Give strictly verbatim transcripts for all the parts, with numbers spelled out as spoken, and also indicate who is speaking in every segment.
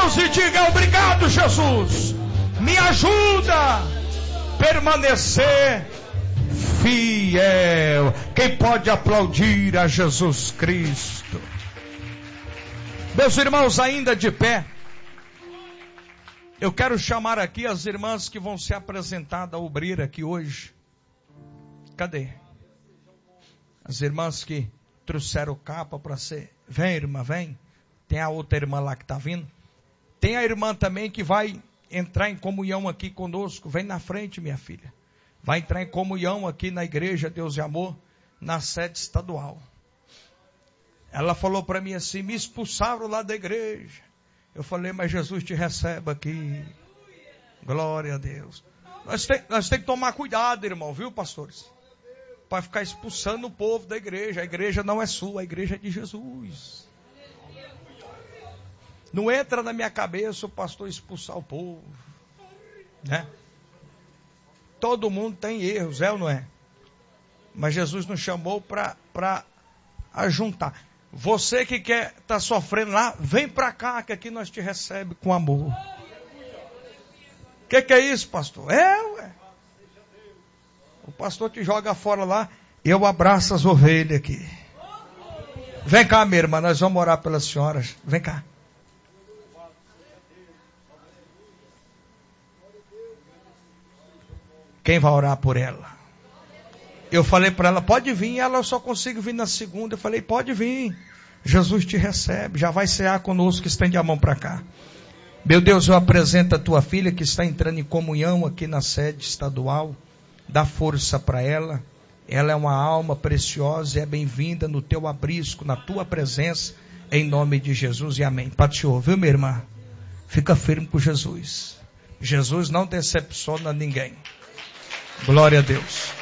Speaker 1: mãos e diga: obrigado, Jesus. Me ajuda a permanecer fiel. Quem pode aplaudir a Jesus Cristo? Meus irmãos, ainda de pé, eu quero chamar aqui as irmãs que vão ser apresentadas a obreira aqui hoje. Cadê? As irmãs que trouxeram capa para ser. Vem, irmã, vem. Tem a outra irmã lá que está vindo. Tem a irmã também que vai entrar em comunhão aqui conosco. Vem na frente, minha filha. Vai entrar em comunhão aqui na igreja Deus e Amor, na sede estadual. Ela falou para mim assim: me expulsaram lá da igreja. Eu falei: mas Jesus te recebe aqui. Glória a Deus. Nós temos nós tem que tomar cuidado, irmão, viu, pastores? Para ficar expulsando o povo da igreja. A igreja não é sua, a igreja é de Jesus. Não entra na minha cabeça o pastor expulsar o povo, né? Todo mundo tem erros, é ou não é? Mas Jesus nos chamou para para ajuntar. Você que quer estar tá sofrendo lá, vem para cá, que aqui nós te recebe com amor. O que, que é isso, pastor? É, ué. O pastor te joga fora lá, eu abraço as ovelhas aqui. Vem cá, minha irmã, nós vamos orar pelas senhoras. Vem cá. Quem vai orar por ela? Eu falei para ela: pode vir. Ela: eu só consigo vir na segunda. Eu falei: pode vir. Jesus te recebe. Já vai cear conosco. Estende a mão para cá. Meu Deus, eu apresento a tua filha que está entrando em comunhão aqui na sede estadual. Dá força para ela. Ela é uma alma preciosa e é bem-vinda no teu abrisco, na tua presença, em nome de Jesus e amém. Patiô, viu, minha irmã? Fica firme com Jesus. Jesus não decepciona ninguém. Glória a Deus.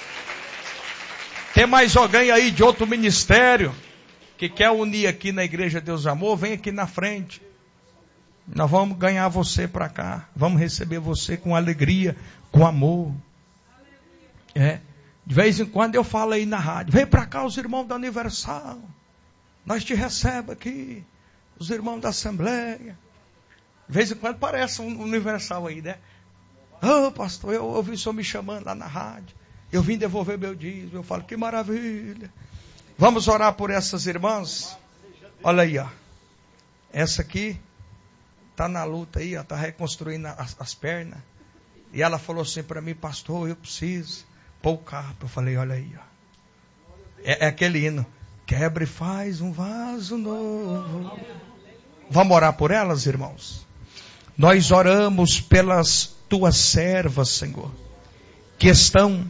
Speaker 1: Tem mais alguém aí de outro ministério que quer unir aqui na igreja Deus Amor? Vem aqui na frente. Nós vamos ganhar você para cá. Vamos receber você com alegria, com amor. É. De vez em quando eu falo aí na rádio: vem para cá os irmãos da Universal. Nós te recebemos aqui. Os irmãos da Assembleia. De vez em quando parece um Universal aí, né? Ô, oh, pastor, eu ouvi o senhor me chamando lá na rádio. Eu vim devolver meu dízimo. Eu falo: que maravilha. Vamos orar por essas irmãs. Olha aí, ó. Essa aqui está na luta aí, ó, está reconstruindo as, as pernas. E ela falou assim para mim: pastor, eu preciso pôr o carro. Eu falei: olha aí, ó. É, é aquele hino: quebra e faz um vaso novo. Vamos orar por elas, irmãos? Nós oramos pelas tuas servas, Senhor, que estão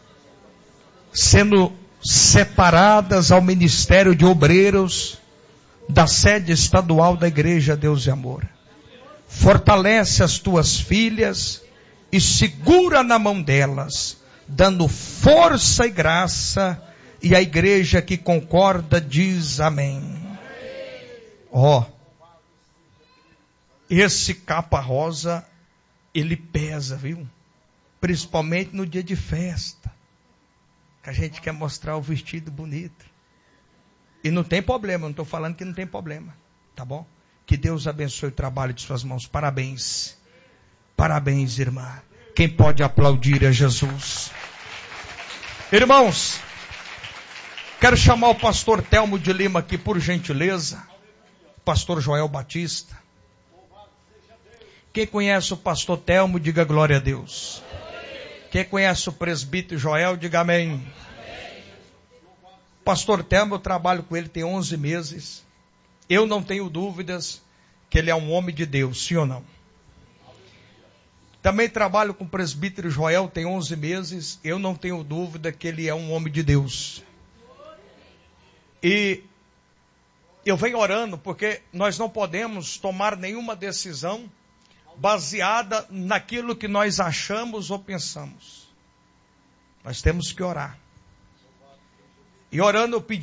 Speaker 1: sendo separadas ao ministério de obreiros da sede estadual da igreja Deus e Amor. Fortalece as tuas filhas e segura na mão delas, dando força e graça, e a igreja que concorda diz amém. Ó, oh, esse capa rosa, ele pesa, viu? Principalmente no dia de festa, que a gente quer mostrar o vestido bonito. E não tem problema, não estou falando que não tem problema, tá bom? Que Deus abençoe o trabalho de suas mãos. Parabéns. Parabéns, irmã. Quem pode aplaudir é Jesus. Irmãos, quero chamar o pastor Telmo de Lima aqui, por gentileza. Pastor Joel Batista. Quem conhece o pastor Telmo, diga glória a Deus. Quem conhece o presbítero Joel, diga amém. Pastor Telmo, eu trabalho com ele tem onze meses. Eu não tenho dúvidas que ele é um homem de Deus, sim ou não? Também trabalho com o presbítero Joel tem onze meses. Eu não tenho dúvida que ele é um homem de Deus. E eu venho orando porque nós não podemos tomar nenhuma decisão baseada naquilo que nós achamos ou pensamos. Nós temos que orar. E orando eu pedi